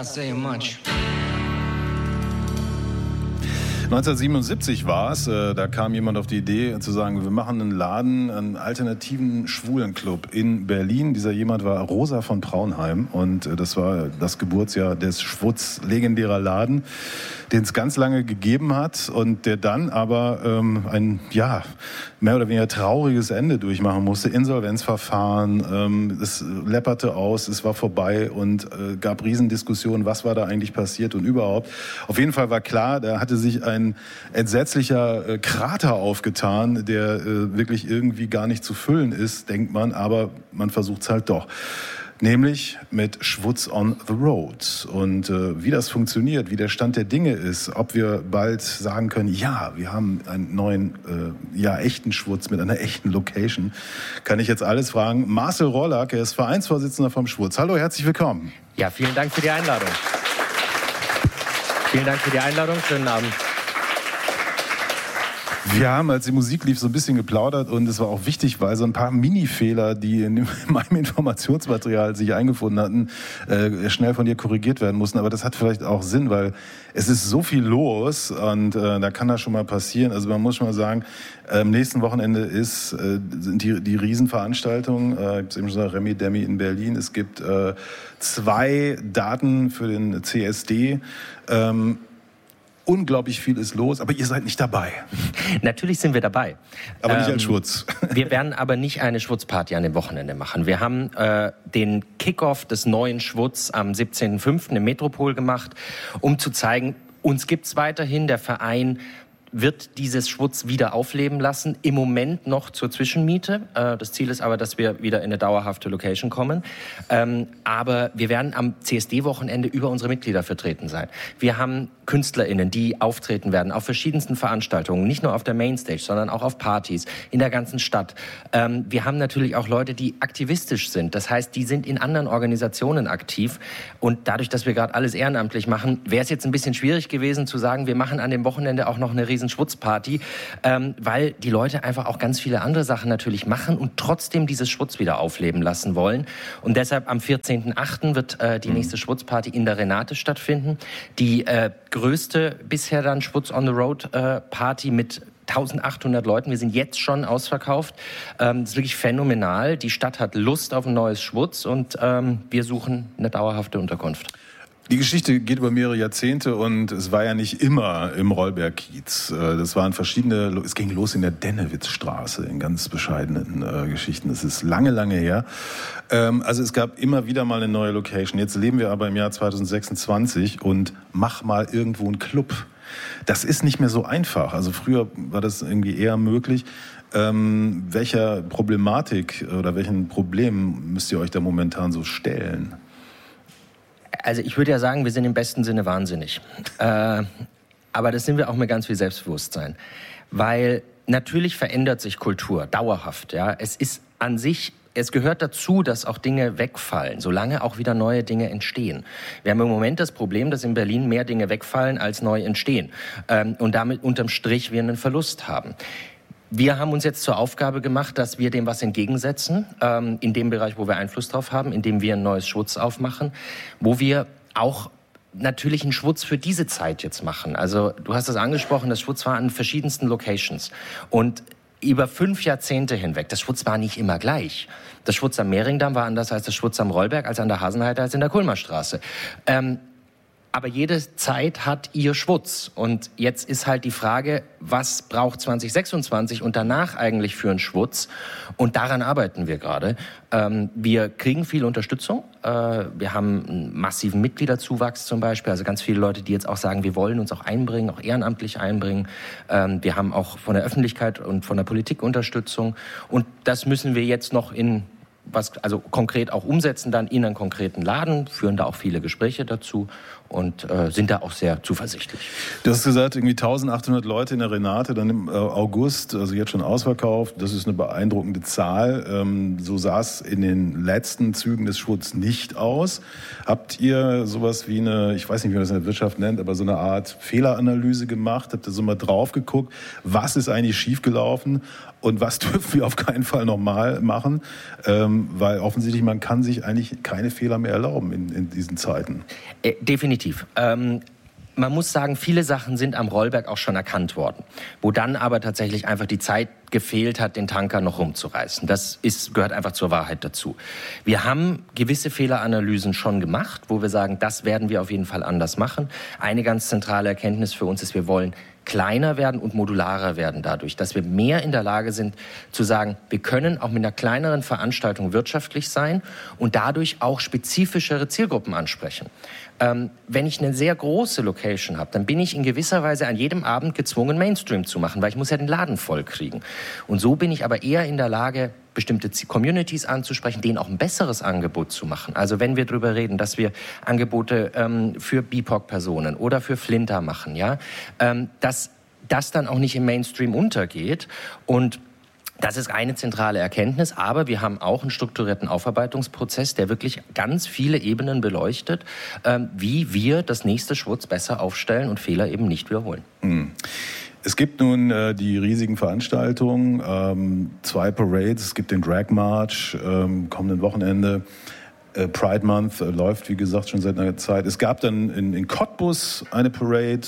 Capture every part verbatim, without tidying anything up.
not saying much. neunzehnhundertsiebenundsiebzig war es, äh, da kam jemand auf die Idee zu sagen, wir machen einen Laden, einen alternativen Schwulenclub in Berlin. Dieser jemand war Rosa von Praunheim und äh, das war das Geburtsjahr des Schwutz, legendärer Laden, den es ganz lange gegeben hat und der dann aber ähm, ein, ja, mehr oder weniger trauriges Ende durchmachen musste. Insolvenzverfahren, ähm, es läpperte aus, es war vorbei und äh, gab Riesendiskussionen, was war da eigentlich passiert und überhaupt. Auf jeden Fall war klar, da hatte sich ein entsetzlicher äh, Krater aufgetan, der äh, wirklich irgendwie gar nicht zu füllen ist, denkt man, aber man versucht es halt doch. Nämlich mit Schwutz on the Road. Und äh, wie das funktioniert, wie der Stand der Dinge ist, ob wir bald sagen können, ja, wir haben einen neuen, äh, ja, echten Schwutz mit einer echten Location, kann ich jetzt alles fragen. Marcel Rollack, er ist Vereinsvorsitzender vom Schwutz. Hallo, herzlich willkommen. Ja, vielen Dank für die Einladung. Vielen Dank für die Einladung. Schönen Abend. Wir haben, als die Musik lief, so ein bisschen geplaudert und es war auch wichtig, weil so ein paar Mini-Fehler, die in meinem Informationsmaterial sich eingefunden hatten, äh, schnell von dir korrigiert werden mussten. Aber das hat vielleicht auch Sinn, weil es ist so viel los und äh, da kann das schon mal passieren. Also man muss schon mal sagen, äh, am nächsten Wochenende ist, äh, sind die, die Riesenveranstaltungen. Äh, ich habe es eben schon gesagt, Remi Demi in Berlin. Es gibt äh, zwei Daten für den C S D. Ähm, Unglaublich viel ist los, aber ihr seid nicht dabei. Natürlich sind wir dabei. Aber nicht ähm, als Schwutz. Wir werden aber nicht eine Schwutzparty an dem Wochenende machen. Wir haben äh, den Kickoff des neuen Schwutz am siebzehnten fünften im Metropol gemacht, um zu zeigen, uns gibt's weiterhin, der Verein wird dieses Schwutz wieder aufleben lassen. Im Moment noch zur Zwischenmiete. Das Ziel ist aber, dass wir wieder in eine dauerhafte Location kommen. Aber wir werden am C S D-Wochenende über unsere Mitglieder vertreten sein. Wir haben KünstlerInnen, die auftreten werden auf verschiedensten Veranstaltungen, nicht nur auf der Mainstage, sondern auch auf Partys in der ganzen Stadt. Wir haben natürlich auch Leute, die aktivistisch sind. Das heißt, die sind in anderen Organisationen aktiv. Und dadurch, dass wir gerade alles ehrenamtlich machen, wäre es jetzt ein bisschen schwierig gewesen zu sagen, wir machen an dem Wochenende auch noch eine riesen Schwutzparty, ähm, weil die Leute einfach auch ganz viele andere Sachen natürlich machen und trotzdem dieses Schwutz wieder aufleben lassen wollen. Und deshalb am vierzehnten achten wird äh, die nächste Schwutzparty in der Renate stattfinden. Die äh, größte bisher dann Schwutz on the Road äh, Party mit eintausendachthundert Leuten. Wir sind jetzt schon ausverkauft. Ähm, das ist wirklich phänomenal. Die Stadt hat Lust auf ein neues Schwutz und ähm, wir suchen eine dauerhafte Unterkunft. Die Geschichte geht über mehrere Jahrzehnte und es war ja nicht immer im Rollberg-Kiez. Das waren verschiedene, es ging los in der Dennewitzstraße in ganz bescheidenen äh, Geschichten. Das ist lange, lange her. Ähm, also es gab immer wieder mal eine neue Location. Jetzt leben wir aber im Jahr zweitausendsechsundzwanzig und mach mal irgendwo einen Club. Das ist nicht mehr so einfach. Also früher war das irgendwie eher möglich. Ähm, welcher Problematik oder welchen Problemen müsst ihr euch da momentan so stellen? Also ich würde ja sagen, wir sind im besten Sinne wahnsinnig. Äh, aber das sind wir auch mit ganz viel Selbstbewusstsein. Weil natürlich verändert sich Kultur dauerhaft. Ja, es ist an sich, es gehört dazu, dass auch Dinge wegfallen, solange auch wieder neue Dinge entstehen. Wir haben im Moment das Problem, dass in Berlin mehr Dinge wegfallen, als neu entstehen. Ähm, und damit unterm Strich wir einen Verlust haben. Wir haben uns jetzt zur Aufgabe gemacht, dass wir dem was entgegensetzen, ähm, in dem Bereich, wo wir Einfluss drauf haben, indem wir ein neues Schwutz aufmachen, wo wir auch natürlich einen Schwutz für diese Zeit jetzt machen. Also du hast das angesprochen, das Schwutz war an verschiedensten Locations und über fünf Jahrzehnte hinweg, das Schwutz war nicht immer gleich. Das Schwutz am Mehringdamm war anders als das Schwutz am Rollberg, als an der Hasenheide, als in der Kulmerstraße. Ähm, Aber jede Zeit hat ihr Schwutz. Und jetzt ist halt die Frage, was braucht zwanzig sechsundzwanzig und danach eigentlich für einen Schwutz? Und daran arbeiten wir gerade. Ähm, wir kriegen viel Unterstützung. Äh, wir haben einen massiven Mitgliederzuwachs zum Beispiel. Also ganz viele Leute, die jetzt auch sagen, wir wollen uns auch einbringen, auch ehrenamtlich einbringen. Ähm, wir haben auch von der Öffentlichkeit und von der Politik Unterstützung. Und das müssen wir jetzt noch in was also konkret auch umsetzen dann in einen konkreten Laden, führen da auch viele Gespräche dazu und äh, sind da auch sehr zuversichtlich. Du hast gesagt, irgendwie eintausendachthundert Leute in der Renate, dann im äh, August, also jetzt schon ausverkauft. Das ist eine beeindruckende Zahl. Ähm, so sah es in den letzten Zügen des Schwutz nicht aus. Habt ihr sowas wie eine, ich weiß nicht, wie man das in der Wirtschaft nennt, aber so eine Art Fehleranalyse gemacht? Habt ihr so mal drauf geguckt, was ist eigentlich schiefgelaufen? und was dürfen wir auf keinen Fall nochmal machen, ähm, weil offensichtlich man kann sich eigentlich keine Fehler mehr erlauben in, in diesen Zeiten. Äh, definitiv. Ähm Man muss sagen, viele Sachen sind am Rollberg auch schon erkannt worden, wo dann aber tatsächlich einfach die Zeit gefehlt hat, den Tanker noch rumzureißen. Das ist, gehört einfach zur Wahrheit dazu. Wir haben gewisse Fehleranalysen schon gemacht, wo wir sagen, das werden wir auf jeden Fall anders machen. Eine ganz zentrale Erkenntnis für uns ist, wir wollen kleiner werden und modularer werden dadurch, dass wir mehr in der Lage sind zu sagen, wir können auch mit einer kleineren Veranstaltung wirtschaftlich sein und dadurch auch spezifischere Zielgruppen ansprechen. Ähm, wenn ich eine sehr große Location habe, dann bin ich in gewisser Weise an jedem Abend gezwungen, Mainstream zu machen, weil ich muss ja den Laden voll kriegen. Und so bin ich aber eher in der Lage, bestimmte Communities anzusprechen, denen auch ein besseres Angebot zu machen. Also wenn wir darüber reden, dass wir Angebote ähm, für B I P O C-Personen oder für Flinter machen, ja, ähm, dass das dann auch nicht im Mainstream untergeht. Und das ist eine zentrale Erkenntnis, aber wir haben auch einen strukturierten Aufarbeitungsprozess, der wirklich ganz viele Ebenen beleuchtet, ähm, wie wir das nächste Schwutz besser aufstellen und Fehler eben nicht wiederholen. Mhm. Es gibt nun äh, die riesigen Veranstaltungen, ähm, zwei Parades, es gibt den Drag March ähm, kommenden Wochenende. Äh, Pride Month äh, läuft, wie gesagt, schon seit einer Zeit. Es gab dann in, in Cottbus eine Parade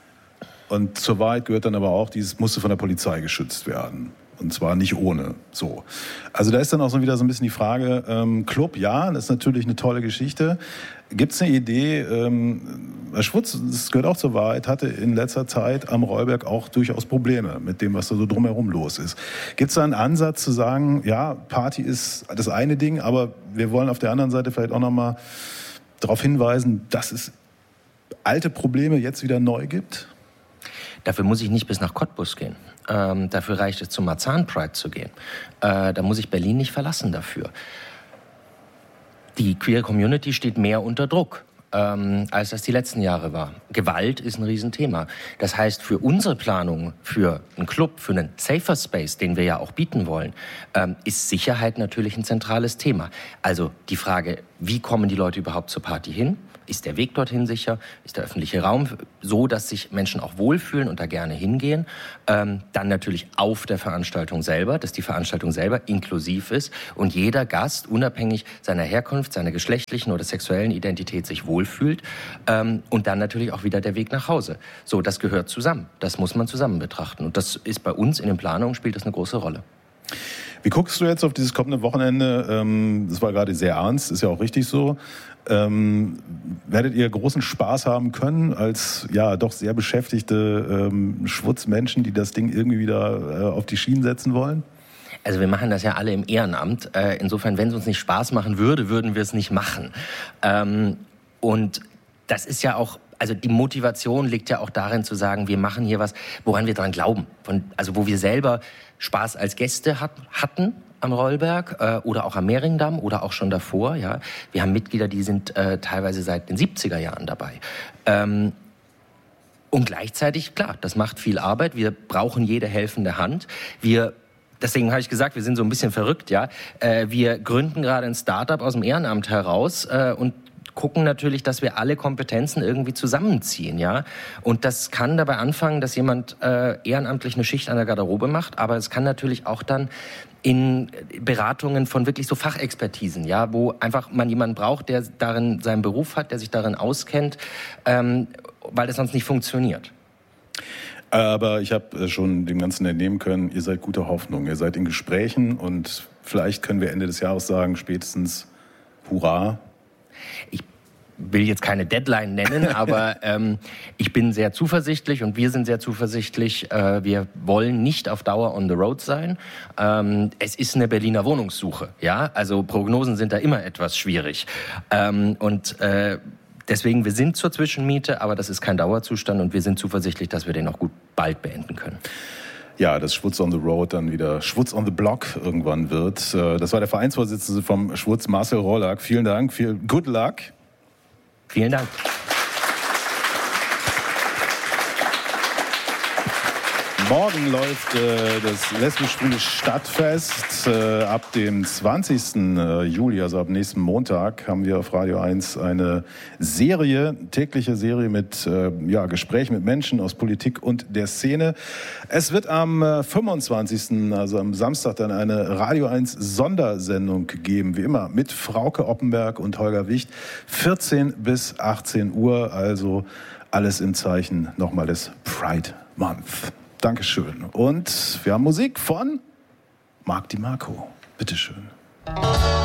und zur Wahrheit gehört dann aber auch, dieses musste von der Polizei geschützt werden. Und zwar nicht ohne. So. Also da ist dann auch so wieder so ein bisschen die Frage, ähm, Club, ja, das ist natürlich eine tolle Geschichte. Gibt es eine Idee, ähm, Schwutz, das gehört auch zur Wahrheit, hatte in letzter Zeit am Rollberg auch durchaus Probleme mit dem, was da so drumherum los ist. Gibt es da einen Ansatz zu sagen, ja, Party ist das eine Ding, aber wir wollen auf der anderen Seite vielleicht auch nochmal darauf hinweisen, dass es alte Probleme jetzt wieder neu gibt? Dafür muss ich nicht bis nach Cottbus gehen. Ähm, dafür reicht es, zum Marzahn Pride zu gehen. Äh, da muss ich Berlin nicht verlassen dafür. Die Queer Community steht mehr unter Druck, ähm, als das die letzten Jahre war. Gewalt ist ein Riesenthema. Das heißt, für unsere Planung, für einen Club, für einen Safer Space, den wir ja auch bieten wollen, ähm, ist Sicherheit natürlich ein zentrales Thema. Also die Frage, wie kommen die Leute überhaupt zur Party hin? Ist der Weg dorthin sicher? Ist der öffentliche Raum so, dass sich Menschen auch wohlfühlen und da gerne hingehen? Ähm, dann natürlich auf der Veranstaltung selber, dass die Veranstaltung selber inklusiv ist und jeder Gast, unabhängig seiner Herkunft, seiner geschlechtlichen oder sexuellen Identität, sich wohlfühlt. Ähm, und dann natürlich auch wieder der Weg nach Hause. So, das gehört zusammen. Das muss man zusammen betrachten. Und das ist bei uns in den Planungen, spielt das eine große Rolle. Wie guckst du jetzt auf dieses kommende Wochenende? Ähm, das war gerade sehr ernst, ist ja auch richtig so. Ähm, werdet ihr großen Spaß haben können als ja doch sehr beschäftigte ähm, Schwutzmenschen, die das Ding irgendwie wieder äh, auf die Schienen setzen wollen? Also wir machen das ja alle im Ehrenamt. Äh, insofern, wenn es uns nicht Spaß machen würde, würden wir es nicht machen. Ähm, und das ist ja auch, also die Motivation liegt ja auch darin zu sagen, wir machen hier was, woran wir dran glauben. Von, also wo wir selber Spaß als Gäste hat, hatten am Rollberg äh, oder auch am Mehringdamm oder auch schon davor. Ja, wir haben Mitglieder, die sind äh, teilweise seit den siebziger Jahren dabei. Ähm, und gleichzeitig, klar, das macht viel Arbeit. Wir brauchen jede helfende Hand. Wir Deswegen habe ich gesagt, wir sind so ein bisschen verrückt, ja. Äh, wir gründen gerade ein Start-up aus dem Ehrenamt heraus äh, und gucken natürlich, dass wir alle Kompetenzen irgendwie zusammenziehen, ja. Und das kann dabei anfangen, dass jemand äh, ehrenamtlich eine Schicht an der Garderobe macht, aber es kann natürlich auch dann in Beratungen von wirklich so Fachexpertisen, ja, wo einfach man jemanden braucht, der darin seinen Beruf hat, der sich darin auskennt, ähm, weil das sonst nicht funktioniert. Aber ich habe schon dem Ganzen entnehmen können, ihr seid guter Hoffnung, ihr seid in Gesprächen und vielleicht können wir Ende des Jahres sagen, spätestens Hurra. Ich will jetzt keine Deadline nennen, aber ähm, ich bin sehr zuversichtlich und wir sind sehr zuversichtlich. Äh, wir wollen nicht auf Dauer on the road sein. Ähm, es ist eine Berliner Wohnungssuche, ja, also Prognosen sind da immer etwas schwierig. Ähm, und äh, Deswegen, wir sind zur Zwischenmiete, aber das ist kein Dauerzustand und wir sind zuversichtlich, dass wir den auch gut bald beenden können. Ja, dass Schwutz on the Road dann wieder Schwutz on the Block irgendwann wird. Das war der Vereinsvorsitzende vom Schwutz, Marcel Rollack. Vielen Dank, viel good luck. Vielen Dank. Morgen läuft äh, das lesbisch-schwule Stadtfest. Äh, ab dem zwanzigsten Juli, also ab nächsten Montag, haben wir auf Radio eins eine Serie, tägliche Serie mit äh, ja, Gesprächen mit Menschen aus Politik und der Szene. Es wird am äh, fünfundzwanzigsten, also am Samstag, dann eine Radio eins Sondersendung geben, wie immer, mit Frauke Oppenberg und Holger Wicht, vierzehn bis achtzehn Uhr, also alles im Zeichen nochmal des Pride Month. Dankeschön. Und wir haben Musik von Marc Di Marco. Bitteschön.